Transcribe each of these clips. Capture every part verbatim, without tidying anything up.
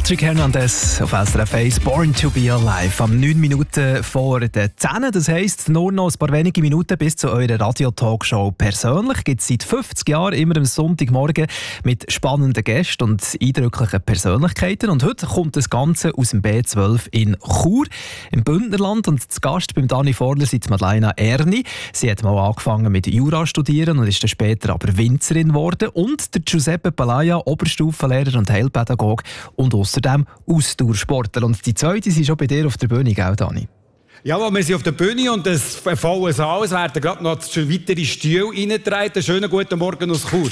Patrick Hernandez auf S R F eins, Born to be Alive. Am neun Minuten vor den zehn. Das heisst, nur noch ein paar wenige Minuten bis zu eurer Radio-Talkshow persönlich. Gibt es seit fünfzig Jahren immer am Sonntagmorgen mit spannenden Gästen und eindrücklichen Persönlichkeiten. Und heute kommt das Ganze aus dem B zwölf in Chur im Bündnerland. Und zu Gast beim Dani Vorler sind Madeleine Erni. Sie hat mal angefangen mit Jura studieren und ist dann später aber Winzerin geworden. Und der Giuseppe Palaia, Oberstufenlehrer und Heilpädagoge und außerdem Ausdauersportler. Und die zweite sind schon bei dir auf der Bühne, gell, Dani? Ja, wir sind auf der Bühne und es vollen Saal. Es werden gerade noch weitere Stühle reingetragen. Schönen guten Morgen aus Chur.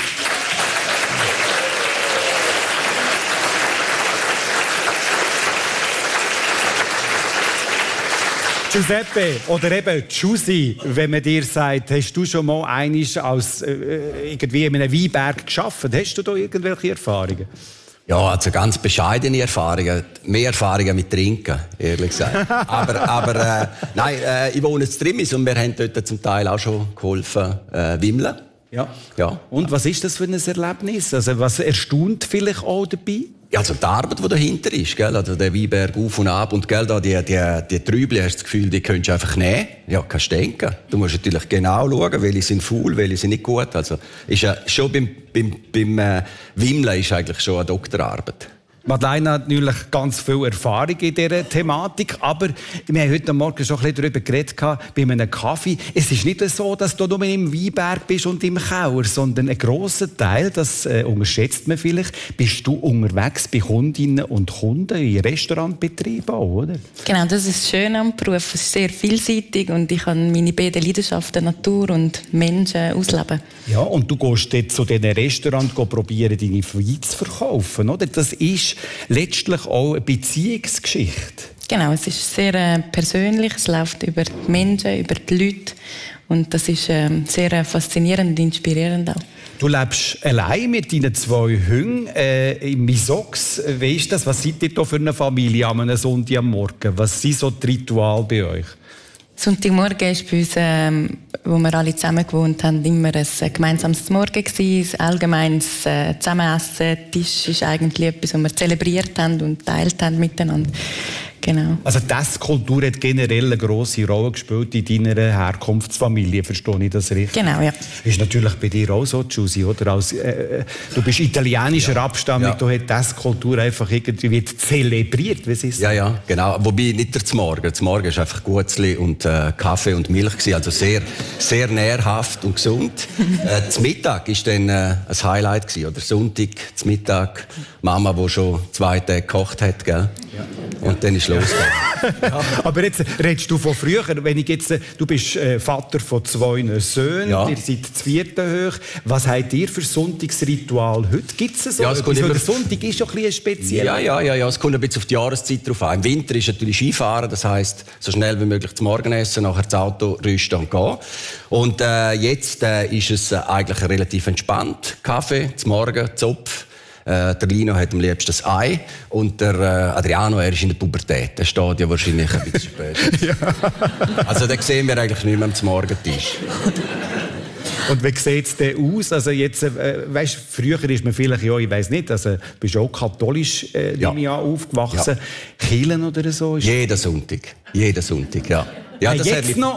Giuseppe oder eben Giussi, wenn man dir sagt, hast du schon mal einmal als äh, irgendwie in einem Weinberg gearbeitet? Hast du da irgendwelche Erfahrungen? Ja, also ganz bescheidene Erfahrungen. Mehr Erfahrungen mit Trinken, ehrlich gesagt. aber aber äh, nein, äh, ich wohne in Trimis und wir haben dort zum Teil auch schon geholfen, äh, wimmeln. Ja. Ja. Und was ist das für ein Erlebnis? Also was erstaunt vielleicht auch dabei? Ja, also die Arbeit, die dahinter ist, gell? Also der Weinberg auf und ab und gell, da die, die, die Trübel, hast du das Gefühl, die könntest du einfach nehmen. Ja, kannst du denken. Du musst natürlich genau schauen, welche sind faul, welche sind nicht gut. Also ist ja schon beim, beim, beim äh, Wimmeln ist eigentlich schon eine Doktorarbeit. Madeleine hat natürlich ganz viel Erfahrung in dieser Thematik, aber wir haben heute Morgen schon ein bisschen darüber geredet, bei einem Kaffee. Es ist nicht so, dass du nur im Weinberg bist und im Keller, sondern ein grosser Teil, das äh, unterschätzt man vielleicht, bist du unterwegs bei Kundinnen und Kunden in Restaurantbetrieben auch, oder? Genau, das ist schön am Beruf. Es ist sehr vielseitig und ich kann meine beiden Leidenschaften, Natur und Menschen, ausleben. Ja, und du gehst dort zu diesen Restaurants probieren, deine Weine zu verkaufen, oder? Das ist letztlich auch eine Beziehungsgeschichte. Genau, es ist sehr äh, persönlich, es läuft über die Menschen, über die Leute und das ist äh, sehr äh, faszinierend und inspirierend auch. Du lebst allein mit deinen zwei Hunden äh, im Misox. Wie ist das? Was seid ihr da für eine Familie an einem Sonntag am Morgen? Was sind so die Rituale bei euch? Sonntagmorgen war bei uns, ähm, wo wir alle zusammen gewohnt haben, immer ein gemeinsames Morgen gewesen, ein allgemeines äh, Zusammenessen. Der Tisch ist eigentlich etwas, was wir zelebriert haben und geteilt haben miteinander. Genau. Also die Esskultur hat generell eine grosse Rolle gespielt in deiner Herkunftsfamilie, verstehe ich das richtig? Genau, ja. Ist natürlich bei dir auch so, Giussi, oder? Als, äh, du bist italienischer ja. Abstammung, ja. Du hast die Esskultur einfach irgendwie zelebriert, wie sie es Ja, ja, genau. Wobei nicht der Zmorgen. Der Zmorgen war einfach Gutzli und äh, Kaffee und Milch gewesen. Also sehr, sehr nährhaft und gesund. äh, zum Mittag war dann äh, ein Highlight gewesen, oder? Sonntag, zum Mittag, Mama, die schon zwei Tage gekocht hat, gell? Ja. Und dann ist los. Ja. Aber jetzt redest du von früher. Wenn ich jetzt, du bist äh, Vater von zwei Söhnen, ja. Ihr seid das vierte hoch. Was habt ihr für Sonntagsritual heute? Gibt es so? Ja, es kommt immer... Der Sonntag ist schon ein bisschen speziell. Ja, ja, ja, ja, es kommt ein bisschen auf die Jahreszeit drauf an. Im Winter ist natürlich Skifahren, das heisst, so schnell wie möglich zum Morgen essen, nachher das Auto rüsten und gehen. Und äh, jetzt äh, ist es äh, eigentlich relativ entspannt. Kaffee, zum Morgen, Zopf. Äh, der Lino hat am liebsten das Ei und der äh, Adriano, er ist in der Pubertät. Der steht ja wahrscheinlich ein bisschen später. Ja. Also den sehen wir eigentlich nicht mehr am Morgentisch. Und wie sieht es denn aus? Also jetzt, äh, weißt, früher ist man vielleicht, ja, ich weiss nicht, also bist du auch katholisch äh, ja. Jahr aufgewachsen. Ja. Kirchen oder so? Ist jeden Sonntag. Jeden Sonntag, ja. Ja, das jetzt noch?